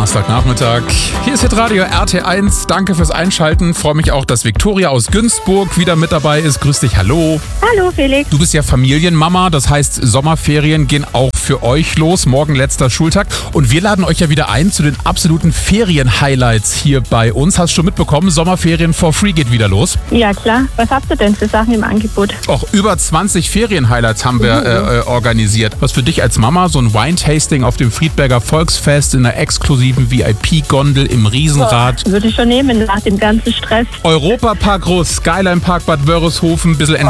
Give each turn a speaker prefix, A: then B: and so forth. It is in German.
A: Donnerstagnachmittag. Hier ist Hitradio RT1. Danke fürs Einschalten. Freue mich auch, dass Viktoria aus Günzburg wieder mit dabei ist. Grüß dich, hallo.
B: Hallo Felix.
A: Du bist ja Familienmama, das heißt Sommerferien gehen auch für euch los. Morgen letzter Schultag. Und wir laden euch ja wieder ein zu den absoluten Ferien-Highlights hier bei uns. Hast du schon mitbekommen, Sommerferien for free geht wieder los.
B: Ja klar. Was habt ihr denn für Sachen im Angebot?
A: Auch über 20 Ferien-Highlights haben wir organisiert. Was für dich als Mama, so ein Wine-Tasting auf dem Friedberger Volksfest in einer exklusiven VIP-Gondel im Riesenrad.
B: Würde ich schon nehmen nach dem ganzen Stress.
A: Europapark Groß, Skyline Park Bad Wörishofen, ein bisschen